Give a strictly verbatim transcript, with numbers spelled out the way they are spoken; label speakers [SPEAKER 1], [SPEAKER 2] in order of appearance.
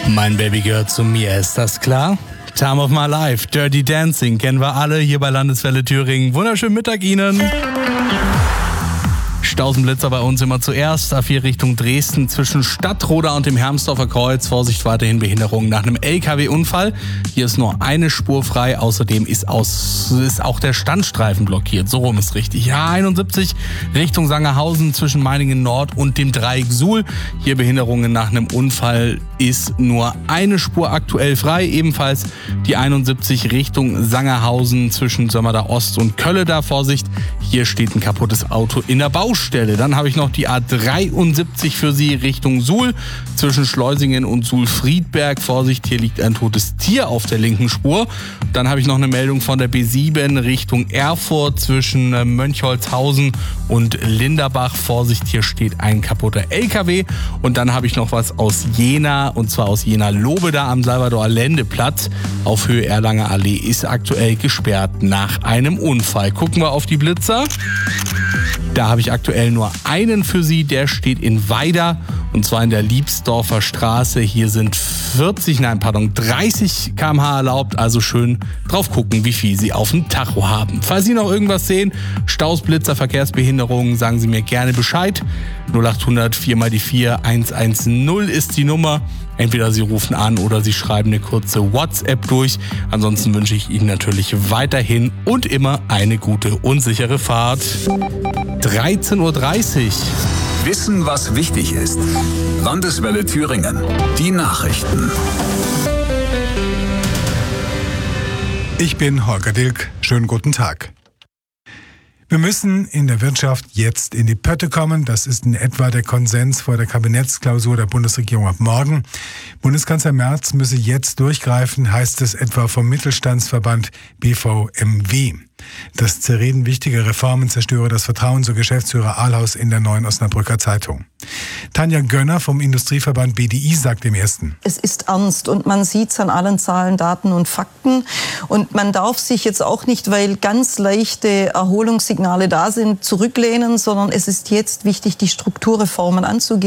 [SPEAKER 1] Mein Baby gehört zu mir, ist das klar? Time of my life, Dirty Dancing, kennen wir alle hier bei Landeswelle Thüringen. Wunderschönen Mittag Ihnen. Stausenblitzer bei uns immer zuerst. A vier Richtung Dresden zwischen Stadtroda und dem Hermsdorfer Kreuz. Vorsicht, weiterhin Behinderungen nach einem L K W-Unfall. Hier ist nur eine Spur frei. Außerdem ist, aus, ist auch der Standstreifen blockiert. So rum ist richtig. A einundsiebzig Richtung Sangerhausen zwischen Meiningen Nord und dem Dreieck Suhl. Hier Behinderungen nach einem Unfall ist nur eine Spur aktuell frei. Ebenfalls die einundsiebzig Richtung Sangerhausen zwischen Sömmerda Ost und Kölleda. Vorsicht, hier steht ein kaputtes Auto in der Baustelle. Dann habe ich noch die A dreiundsiebzig für Sie Richtung Suhl zwischen Schleusingen und Suhl-Friedberg. Vorsicht, hier liegt ein totes Tier auf der linken Spur. Dann habe ich noch eine Meldung von der B sieben Richtung Erfurt zwischen Mönchholzhausen und Linderbach. Vorsicht, hier steht ein kaputter L K W. Und dann habe ich noch was aus Jena, und zwar aus Jena-Lobeda am Salvador-Allende-Platz auf Höhe Erlanger Allee ist aktuell gesperrt nach einem Unfall. Gucken wir auf die Blitzer. Da habe ich aktuell nur einen für Sie, der steht in Weida und zwar in der Liebsdorfer Straße. Hier sind vierzig, nein, pardon, dreißig Kilometer pro Stunde erlaubt, also schön drauf gucken, wie viel Sie auf dem Tacho haben. Falls Sie noch irgendwas sehen, Staus, Blitzer, Verkehrsbehinderungen, sagen Sie mir gerne Bescheid. null achthundert vier mal die vier hundertzehn ist die Nummer. Entweder Sie rufen an oder Sie schreiben eine kurze WhatsApp durch. Ansonsten wünsche ich Ihnen natürlich weiterhin und immer eine gute und sichere Fahrt. dreizehn Uhr dreißig.
[SPEAKER 2] Wissen, was wichtig ist. Landeswelle Thüringen. Die Nachrichten.
[SPEAKER 3] Ich bin Holger Dilk. Schönen guten Tag. Wir müssen in der Wirtschaft jetzt in die Pötte kommen. Das ist in etwa der Konsens vor der Kabinettsklausur der Bundesregierung ab morgen. Bundeskanzler Merz müsse jetzt durchgreifen, heißt es etwa vom Mittelstandsverband B V M W. Das Zerreden wichtiger Reformen zerstöre das Vertrauen, so Geschäftsführer Ahlhaus in der Neuen Osnabrücker Zeitung. Tanja Gönner vom Industrieverband B D I sagt im Ersten:
[SPEAKER 4] Es ist ernst und man sieht es an allen Zahlen, Daten und Fakten. Und man darf sich jetzt auch nicht, weil ganz leichte Erholungssignale da sind, zurücklehnen, sondern es ist jetzt wichtig, die Strukturreformen anzugehen.